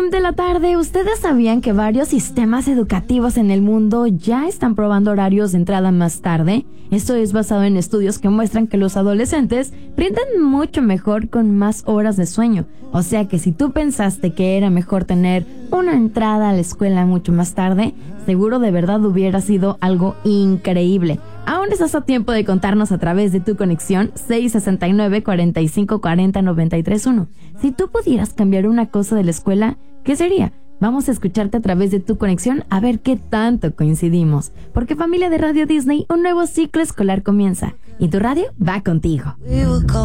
de la tarde. ¿Ustedes sabían que varios sistemas educativos en el mundo ya están probando horarios de entrada más tarde? Esto es basado en estudios que muestran que los adolescentes rinden mucho mejor con más horas de sueño. O sea que si tú pensaste que era mejor tener una entrada a la escuela mucho más tarde, seguro de verdad hubiera sido algo increíble. Aún estás a tiempo de contarnos a través de tu conexión 669-4540-931. Si tú pudieras cambiar una cosa de la escuela, ¿qué sería? Vamos a escucharte a través de tu conexión a ver qué tanto coincidimos. Porque familia de Radio Disney, un nuevo ciclo escolar comienza y tu radio va contigo.